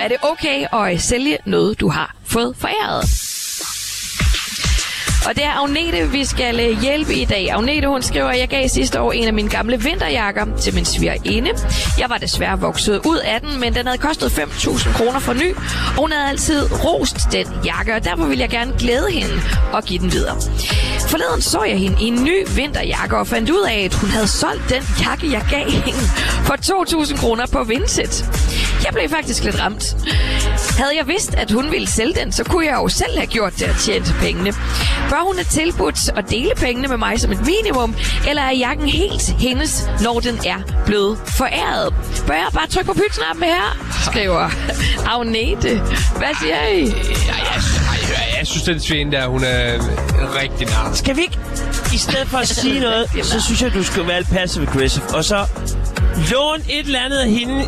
er det okay at sælge noget, du har fået foræret? Og det er Agnete, vi skal hjælpe i dag. Agnete, hun skriver, at jeg gav sidste år en af mine gamle vinterjakker til min svigerinde. Jeg var desværre vokset ud af den, men den havde kostet 5.000 kroner for ny. Og hun havde altid rost den jakke, og derfor ville jeg gerne glæde hende og give den videre. Forleden så jeg hende i en ny vinterjakke og fandt ud af, at hun havde solgt den jakke, jeg gav hende for 2.000 kroner på Vinted. Jeg blev faktisk lidt ramt. Havde jeg vidst, at hun ville sælge den, så kunne jeg jo selv have gjort det og tjent pengene. Bør hun have tilbudt at dele pengene med mig som et minimum, eller er jakken helt hendes, når den er blevet foræret? Bør jeg bare trykke på pytknappen her? Skriver Agnete. Hvad siger I? Jeg synes, den svin der, hun er rigtig nar. Skal vi ikke, i stedet for at sige noget, så synes jeg, du skal være lidt passive-aggressive, og så lån et eller andet af hende,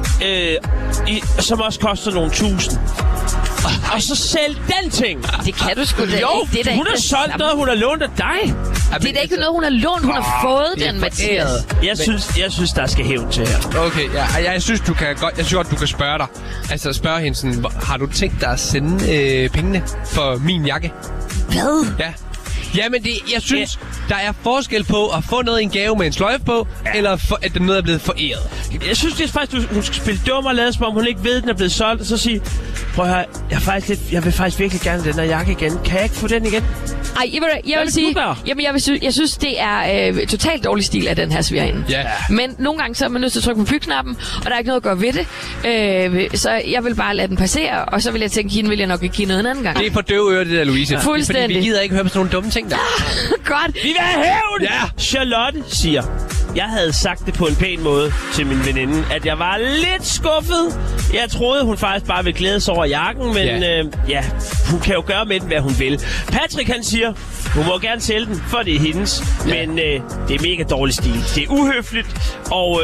som også koster nogle tusind. Og så sælg den ting. Det kan du sgu da jo, ikke. Det er hun har solgt noget, hun har lånt af dig. Det er da ikke noget, hun har lånt. Hun har fået den, Mathias. Jeg synes, der skal hævn til her. Okay, ja, jeg synes godt, du kan spørge dig. Altså spørge hende sådan, har du tænkt dig at sende pengene for min jakke? Hvad? Ja. Jamen, jeg synes, der er forskel på at få noget i en gave med en sløjfe på, eller at den noget er blevet foræret. Jeg synes, det er faktisk, hun skal spille dum og lade som om hun ikke ved, at den er blevet solgt, og så sige, prøv at høre, jeg vil faktisk virkelig gerne den her jakke igen. Kan jeg ikke få den igen? Ej, jeg vil sige, jeg synes, det er totalt dårlig stil af den her svigerinde. Ja. Men nogle gange så er man nødt til at trykke på pytknappen, og der er ikke noget at gøre ved det. Så jeg vil bare lade den passere, og så vil jeg tænke, hende vil jeg nok ikke give noget en anden gang. Det er for døve ører, det der, Louise. Fuldstændig. Fordi vi gider ikke høre på sådan nogle dumme ting der. Godt. Vi vil have hævn! Ja. Charlotte siger, jeg havde sagt det på en pæn måde til min veninde, at jeg var lidt skuffet. Jeg troede, hun faktisk bare ville glæde sig over jakken, men hun kan jo gøre med den, hvad hun vil. Patrick, han siger, hun må gerne sælge den, for det er hendes, men det er mega dårlig stil. Det er uhøfligt, og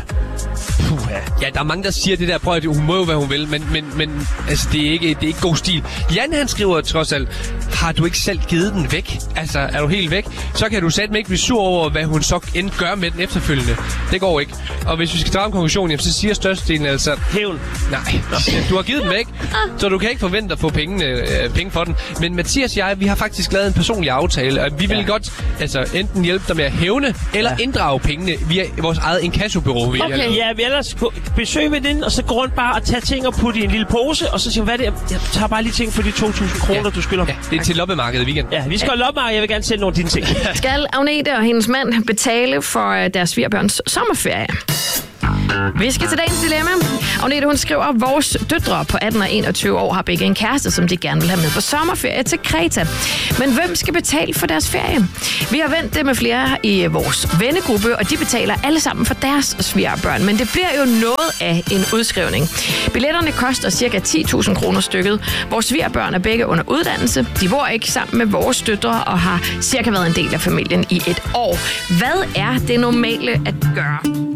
Ja, der er mange, der siger det der, prøv at hun må jo, hvad hun vil, men altså, det er ikke god stil. Jan, han skriver trods alt, har du ikke selv givet den væk? Altså, er du helt væk? Så kan du satme ikke blive sur over, hvad hun så end gør med den efterfølgende. Det går ikke. Og hvis vi skal drage en konklusion, så siger størstedelen altså... Hævn. Nej, du har givet den væk, så du kan ikke forvente at få penge for den. Men Mathias og jeg, vi har faktisk lavet en personlig aftale, og vi vil godt enten hjælpe dig med at hævne, eller inddrage pengene via vores eget inkassobureau. Okay, ja, vi ellers besøge med den, og så gå rundt bare og tage ting og putte i en lille pose, og så siger hvad er det? Jeg tager bare lige ting for de 2.000 kroner, du skylder. Ja, det er til loppemarkedet i weekend. Ja, vi skal have loppemarkedet. Jeg vil gerne sælge nogle af dine ting. Skal Agnete og hendes mand betale for deres svigerbørns sommerferie? Vi skal til dagens dilemma. Agnete, hun skriver, at vores døtre på 18 og 21 år har begge en kæreste, som de gerne vil have med på sommerferie til Kreta. Men hvem skal betale for deres ferie? Vi har vendt det med flere i vores vennegruppe, og de betaler alle sammen for deres svigerbørn. Men det bliver jo noget af en udskrivning. Billetterne koster ca. 10.000 kroner stykket. Vores svigerbørn er begge under uddannelse. De bor ikke sammen med vores døtre og har cirka været en del af familien i et år. Hvad er det normale at gøre?